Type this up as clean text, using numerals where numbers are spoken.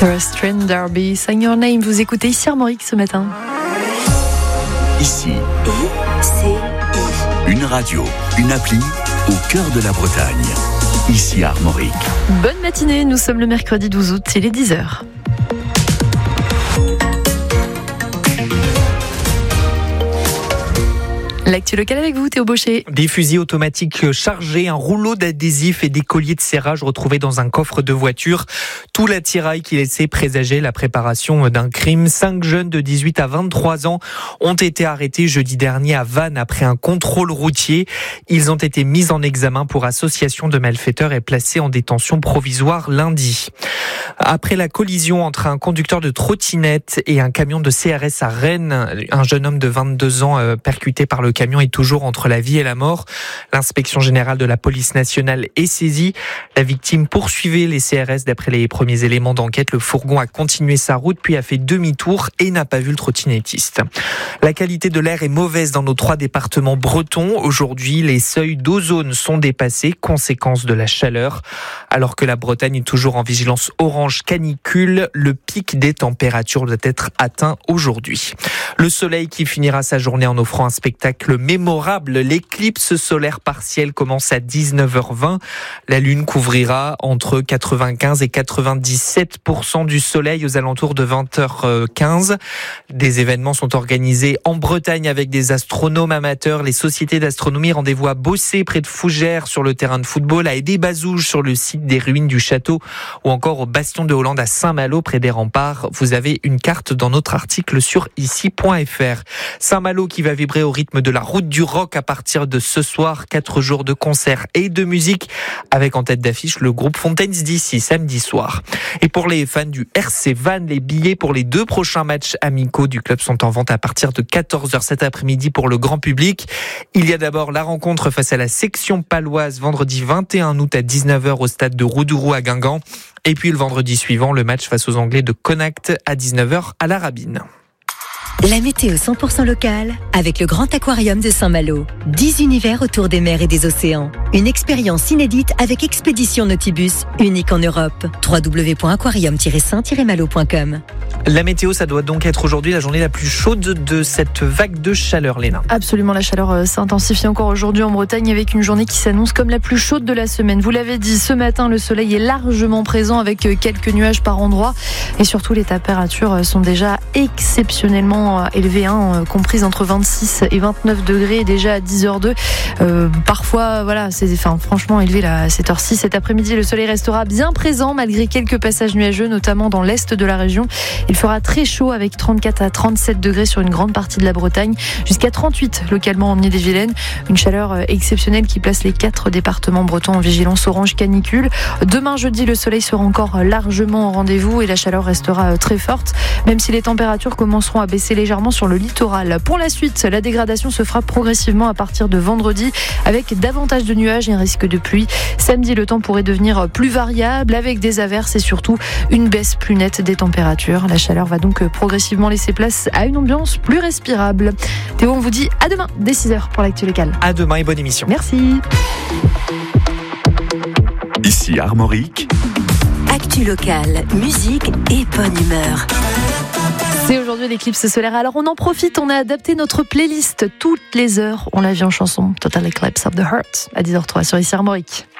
Terrestrian Derby, Sign Your Name, vous écoutez ici Armorique ce matin. Ici, une radio, une appli au cœur de la Bretagne. Ici Armorique. Bonne matinée, nous sommes le mercredi 12 août, il est 10h. L'actu locale avec vous, Théo Baucher. Des fusils automatiques chargés, un rouleau d'adhésifs et des colliers de serrage retrouvés dans un coffre de voiture. Tout l'attirail qui laissait présager la préparation d'un crime. 5 jeunes de 18 à 23 ans ont été arrêtés jeudi dernier à Vannes après un contrôle routier. Ils ont été mis en examen pour association de malfaiteurs et placés en détention provisoire lundi. Après la collision entre un conducteur de trottinette et un camion de CRS à Rennes, un jeune homme de 22 ans percuté par le camion est toujours entre la vie et la mort. L'inspection générale de la police nationale est saisie. La victime poursuivait les CRS d'après les premiers éléments d'enquête. Le fourgon a continué sa route puis a fait demi-tour et n'a pas vu le trottinettiste. La qualité de l'air est mauvaise dans nos 3 départements bretons. Aujourd'hui, les seuils d'ozone sont dépassés, conséquence de la chaleur. Alors que la Bretagne est toujours en vigilance orange canicule, le pic des températures doit être atteint aujourd'hui. Le soleil qui finira sa journée en offrant un spectacle mémorable. L'éclipse solaire partielle commence à 19h20. La lune couvrira entre 95 et 97% du soleil aux alentours de 20h15. Des événements sont organisés en Bretagne avec des astronomes amateurs. Les sociétés d'astronomie, rendez-vous à Bossé près de Fougères sur le terrain de football, à Aidé-Bazouges sur le site des ruines du château ou encore au Bastion de Hollande à Saint-Malo près des remparts. Vous avez une carte dans notre article sur ici.fr. Saint-Malo qui va vibrer au rythme de la route du rock à partir de ce soir. 4 jours de concerts et de musique avec en tête d'affiche le groupe Fontaines d'ici samedi soir. Et pour les fans du RC Vannes, les billets pour les 2 prochains matchs amicaux du club sont en vente à partir de 14h cet après-midi pour le grand public. Il y a d'abord la rencontre face à la section paloise vendredi 21 août à 19h au stade de Roudourou à Guingamp. Et puis le vendredi suivant, le match face aux Anglais de Connacht à 19h à la Rabine. La météo 100% locale avec le Grand Aquarium de Saint-Malo. 10 univers autour des mers et des océans. Une expérience inédite avec expédition Nautibus, unique en Europe. www.aquarium-saint-malo.com. La météo, ça doit donc être aujourd'hui la journée la plus chaude de cette vague de chaleur, Léna. Absolument, la chaleur s'intensifie encore aujourd'hui en Bretagne avec une journée qui s'annonce comme la plus chaude de la semaine. Vous l'avez dit, ce matin, le soleil est largement présent avec quelques nuages par endroit. Et surtout, les températures sont déjà exceptionnellement élevées, comprises entre 26 et 29 degrés déjà à 10h02. Parfois, voilà, c'est franchement élevé là, à cette heure-ci. Cet après-midi, le soleil restera bien présent malgré quelques passages nuageux, notamment dans l'est de la région. Il fera très chaud avec 34 à 37 degrés sur une grande partie de la Bretagne, jusqu'à 38 localement en Ille-et-Vilaine. Une chaleur exceptionnelle qui place les 4 départements bretons en vigilance orange canicule. Demain jeudi, le soleil sera encore largement au rendez-vous et la chaleur restera très forte, même si les températures commenceront à baisser légèrement sur le littoral. Pour la suite, la dégradation se fera progressivement à partir de vendredi avec davantage de nuages et un risque de pluie. Samedi, le temps pourrait devenir plus variable avec des averses et surtout une baisse plus nette des températures. La chaleur va donc progressivement laisser place à une ambiance plus respirable. Théo, on vous dit à demain dès 6h pour l'actu locale. À demain et bonne émission. Merci. Ici Armorique. Actu locale, musique et bonne humeur. C'est aujourd'hui l'éclipse solaire. Alors on en profite, on a adapté notre playlist toutes les heures. On l'a vu en chanson Total Eclipse of the Heart à 10h03 sur ici Armorique.